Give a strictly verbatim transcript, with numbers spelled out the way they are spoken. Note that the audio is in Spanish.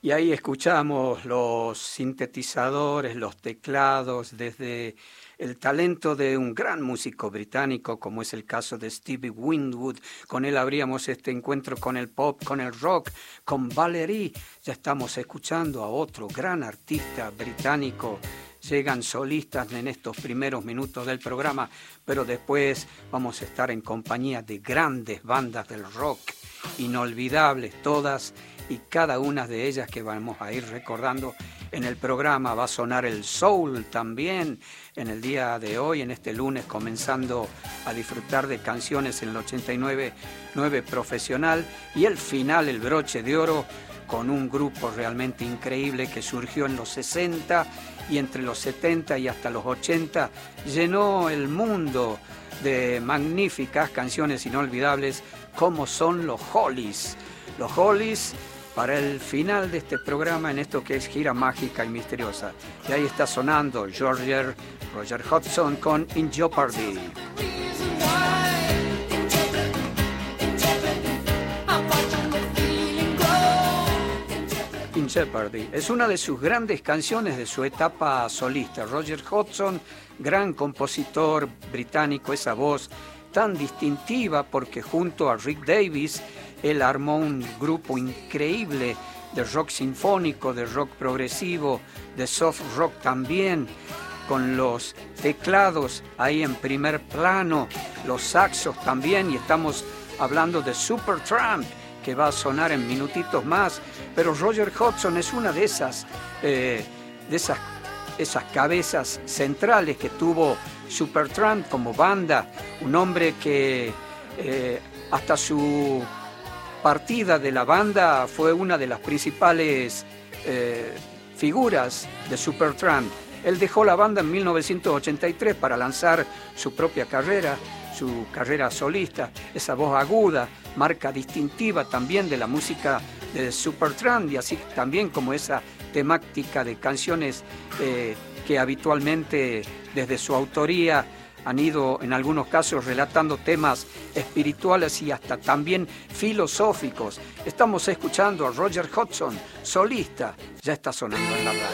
Y ahí escuchamos los sintetizadores, los teclados, desde el talento de un gran músico británico, como es el caso de Stevie Winwood. Con él abríamos este encuentro con el pop, con el rock, con Valerie. Ya estamos escuchando a otro gran artista británico. Llegan solistas en estos primeros minutos del programa, pero después vamos a estar en compañía de grandes bandas del rock, inolvidables todas, y cada una de ellas que vamos a ir recordando en el programa. Va a sonar el soul también en el día de hoy, en este lunes, comenzando a disfrutar de canciones en el ochenta y nueve punto nueve Profesional, y el final, el broche de oro, con un grupo realmente increíble que surgió en los sesenta y entre los setenta y hasta los ochenta llenó el mundo de magníficas canciones inolvidables como son los Hollies. Los Hollies para el final de este programa en esto que es gira mágica y misteriosa. Y ahí está sonando Roger, Roger Hodgson con In Jeopardy. In Jeopardy es una de sus grandes canciones de su etapa solista. Roger Hodgson, gran compositor británico, esa voz tan distintiva, porque junto a Rick Davies él armó un grupo increíble de rock sinfónico, de rock progresivo, de soft rock también, con los teclados ahí en primer plano, los saxos también, y estamos hablando de Supertramp, que va a sonar en minutitos más. Pero Roger Hodgson es una de esas, eh, de esas, esas cabezas centrales que tuvo Supertramp como banda, un hombre que eh, hasta su partida de la banda fue una de las principales eh, figuras de Supertramp. Él dejó la banda en mil novecientos ochenta y tres para lanzar su propia carrera, su carrera solista, esa voz aguda, marca distintiva también de la música de Supertramp, y así también como esa temática de canciones eh, que habitualmente desde su autoría han ido en algunos casos relatando temas espirituales y hasta también filosóficos. Estamos escuchando a Roger Hodgson, solista, ya está sonando en la radio.